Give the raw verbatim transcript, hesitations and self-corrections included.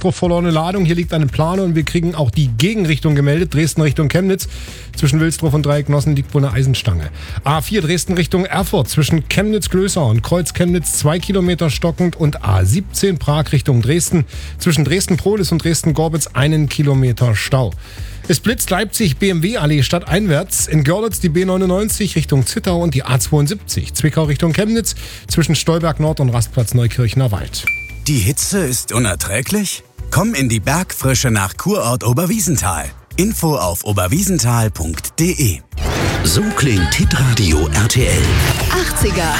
Wilsdruff verlorene Ladung. Hier liegt eine Plane und wir kriegen auch die Gegenrichtung gemeldet. Dresden Richtung Chemnitz. Zwischen Wilsdruff und Dreiecknossen liegt wohl eine Eisenstange. A vier Dresden Richtung Erfurt. Zwischen Chemnitz-Glösau und Kreuz-Chemnitz zwei Kilometer stockend. Und A siebzehn Prag Richtung Dresden. Zwischen Dresden-Prohlis und Dresden-Gorbitz einen Kilometer Stau. Es blitzt Leipzig B M W-Allee stadteinwärts. In Görlitz die B neunundneunzig Richtung Zittau und die A zweiundsiebzig. Zwickau Richtung Chemnitz zwischen Stolberg Nord und Rastplatz Neukirchener Wald. Die Hitze ist unerträglich? Komm in die Bergfrische nach Kurort Oberwiesenthal. Info auf oberwiesenthal punkt de. So klingt Hitradio R T L. achtziger